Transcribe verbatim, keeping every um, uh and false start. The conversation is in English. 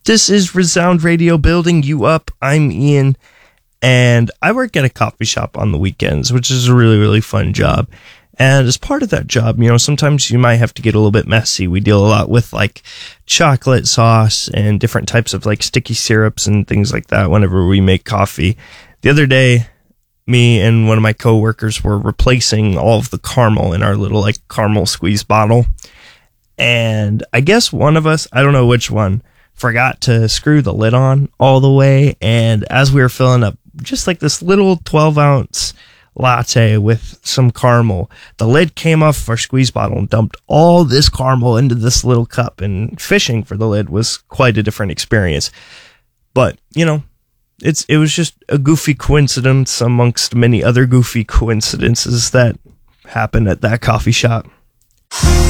This is Resound Radio, building you up. I'm Ian, and I work at a coffee shop on the weekends, which is a really, really fun job. And as part of that job, you know, sometimes you might have to get a little bit messy. We deal a lot with like chocolate sauce and different types of like sticky syrups and things like that whenever we make coffee. The other day, me and one of my coworkers were replacing all of the caramel in our little like caramel squeeze bottle. And I guess one of us, I don't know which one, forgot to screw the lid on all the way. And as we were filling up just like this little twelve ounce latte with some caramel, the lid came off of our squeeze bottle and dumped all this caramel into this little cup. And fishing for the lid was quite a different experience. But, you know, it's it was just a goofy coincidence amongst many other goofy coincidences that happened at that coffee shop.